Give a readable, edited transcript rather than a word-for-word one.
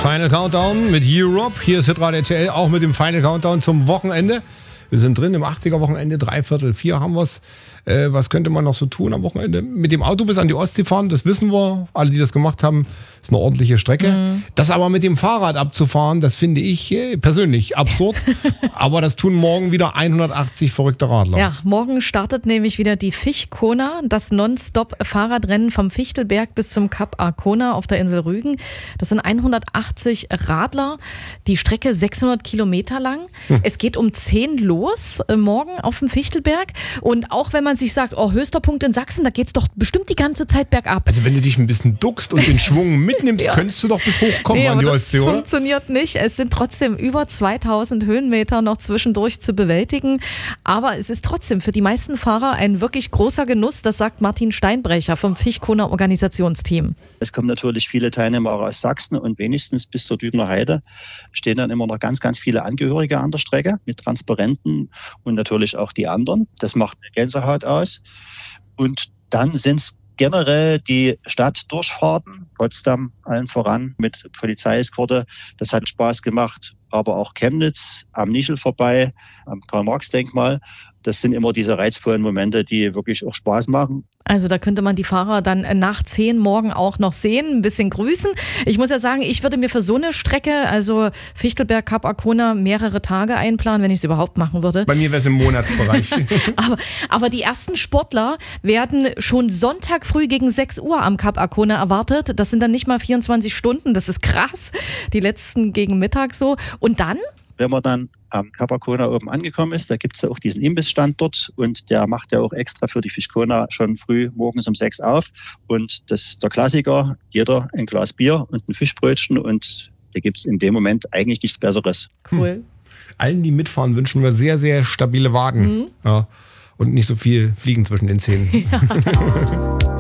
Final Countdown mit Europe. Hier ist Hitradio RTL, auch mit dem Final Countdown zum Wochenende. Wir sind drin im 80er-Wochenende, 3/4 haben wir es. Was könnte man noch so tun am Wochenende? Mit dem Auto bis an die Ostsee fahren, das wissen wir. Alle, die das gemacht haben, ist eine ordentliche Strecke. Das aber mit dem Fahrrad abzufahren, das finde ich persönlich absurd. Aber das tun morgen wieder 180 verrückte Radler. Ja, morgen startet nämlich wieder die Fichkona, das Non-Stop-Fahrradrennen vom Fichtelberg bis zum Kap Arkona auf der Insel Rügen. Das sind 180 Radler, die Strecke 600 Kilometer lang. Es geht um 10 los morgen auf dem Fichtelberg. Und auch wenn man sich sagt, oh, höchster Punkt in Sachsen, da geht's doch bestimmt die ganze Zeit bergab. Also wenn du dich ein bisschen duckst und den Schwung mitnimmst, könntest du doch bis hoch kommen an die Ostsee, oder? Das funktioniert nicht. Es sind trotzdem über 2000 Höhenmeter noch zwischendurch zu bewältigen. Aber es ist trotzdem für die meisten Fahrer ein wirklich großer Genuss. Das sagt Martin Steinbrecher vom Fichkona Organisationsteam. Es kommen natürlich viele Teilnehmer aus Sachsen und wenigstens bis zur Dübener Heide stehen dann immer noch ganz, ganz viele Angehörige an der Strecke mit Transparenten und natürlich auch die anderen. Das macht eine Gänsehaut aus. Und dann sind es generell die Stadtdurchfahrten, Potsdam allen voran mit Polizeieskorte. Das hat Spaß gemacht, aber auch Chemnitz am Nischel vorbei, am Karl-Marx-Denkmal. Das sind immer diese reizvollen Momente, die wirklich auch Spaß machen. Also da könnte man die Fahrer dann nach 10 morgen auch noch sehen, ein bisschen grüßen. Ich muss ja sagen, ich würde mir für so eine Strecke, also Fichtelberg, Kap Arkona, mehrere Tage einplanen, wenn ich es überhaupt machen würde. Bei mir wäre es im Monatsbereich. aber die ersten Sportler werden schon Sonntag früh gegen 6 Uhr am Kap Arkona erwartet. Das sind dann nicht mal 24 Stunden, das ist krass. Die letzten gegen Mittag so. Und dann? Wenn man dann am Kap Arkona oben angekommen ist, da gibt es ja auch diesen Imbissstand dort und der macht ja auch extra für die Fichkona schon früh morgens um 6 auf. Und das ist der Klassiker, jeder ein Glas Bier und ein Fischbrötchen und da gibt es in dem Moment eigentlich nichts Besseres. Cool. Allen, die mitfahren, wünschen wir sehr, sehr stabile Waden. Ja. Und nicht so viel Fliegen zwischen den Zähnen. Ja.